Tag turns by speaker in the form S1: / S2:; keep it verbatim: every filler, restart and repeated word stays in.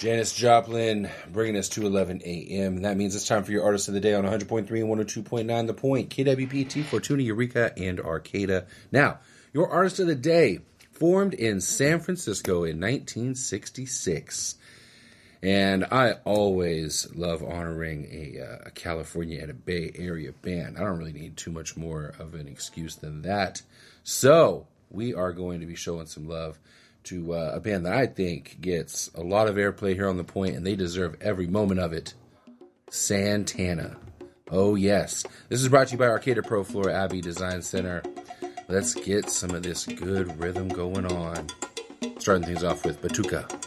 S1: Janis Joplin bringing us to eleven a.m. And that means it's time for your Artist of the Day on one hundred point three and one oh two point nine The Point. K W P T, Fortuna, Eureka, and Arcata. Now, your Artist of the Day, formed in San Francisco in nineteen sixty-six. And I always love honoring a, uh, a California and a Bay Area band. I don't really need too much more of an excuse than that. So, we are going to be showing some love to uh, a band that I think gets a lot of airplay here on The Point, and they deserve every moment of it. Santana. Oh, yes. This is brought to you by Arcata Pro Floor Abbey Design Center. Let's get some of this good rhythm going on. Starting things off with Batuka.